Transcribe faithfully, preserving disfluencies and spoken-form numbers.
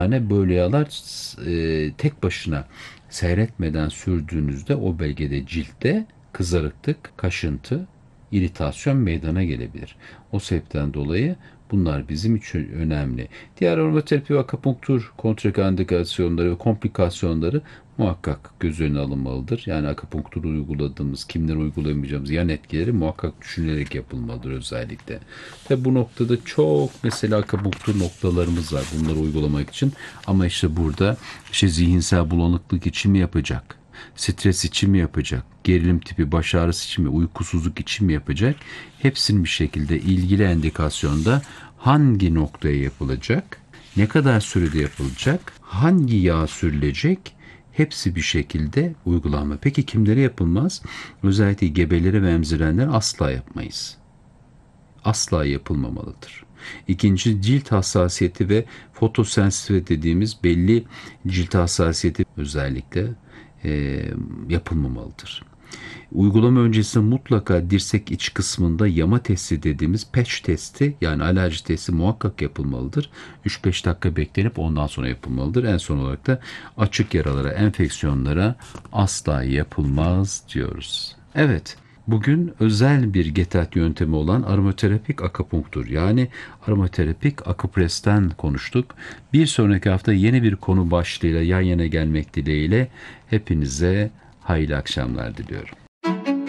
tane böyle yağlar e, tek başına seyretmeden sürdüğünüzde o bölgede ciltte kızarıklık, kaşıntı, iritasyon meydana gelebilir. O sebepten dolayı bunlar bizim için önemli. Diğer aromaterapi ve akupunktur kontraindikasyonları ve komplikasyonları muhakkak göz önüne alınmalıdır. Yani akupunkturu uyguladığımız, kimler uygulayamayacağımız yan etkileri muhakkak düşünülerek yapılmalıdır özellikle. Ve bu noktada çok mesela akupunktur noktalarımız var bunları uygulamak için. Ama işte burada işte zihinsel bulanıklık için mi yapacak? Stres için mi yapacak? Gerilim tipi baş ağrısı için mi? Uykusuzluk için mi yapacak? Hepsinin bir şekilde ilgili endikasyonda hangi noktaya yapılacak? Ne kadar sürede yapılacak? Hangi yağ sürülecek? Hepsi bir şekilde uygulanma. Peki kimlere yapılmaz? Özellikle gebeleri ve emzirenler asla yapmayız. Asla yapılmamalıdır. İkinci, cilt hassasiyeti ve fotosensitivite dediğimiz belli cilt hassasiyeti özellikle e, yapılmamalıdır. Uygulama öncesinde mutlaka dirsek iç kısmında yama testi dediğimiz patch testi yani alerji testi muhakkak yapılmalıdır. üç beş dakika beklenip ondan sonra yapılmalıdır. En son olarak da açık yaralara, enfeksiyonlara asla yapılmaz diyoruz. Evet. Bugün özel bir getat yöntemi olan aromaterapik akupunktur yani aromaterapik akupresten konuştuk. Bir sonraki hafta yeni bir konu başlığıyla yan yana gelmek dileğiyle hepinize hayırlı akşamlar diliyorum.